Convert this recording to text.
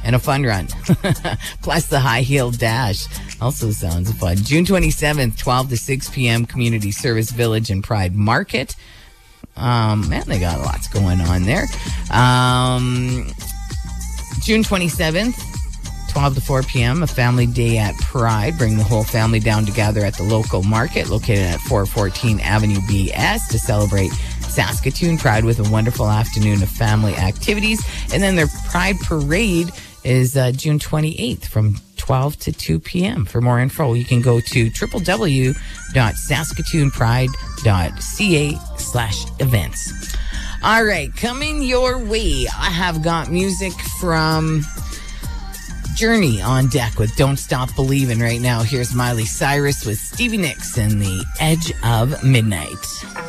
and a fun run. Plus the high heel dash. Also sounds fun. June 27th, 12 to 6 p.m., Community Service Village and Pride Market. Man, they got lots going on there. June 27th, 12 to 4 p.m., a family day at Pride. Bring the whole family down together at the local market located at 414 Avenue BS to celebrate Saskatoon Pride with a wonderful afternoon of family activities. And then their Pride Parade is June 28th from 12 to 2 p.m. For more info, you can go to www.saskatoonpride.ca/events. All right, coming your way, I have got music from Journey on deck with Don't Stop Believin' right now. Here's Miley Cyrus with Stevie Nicks and The Edge of Midnight.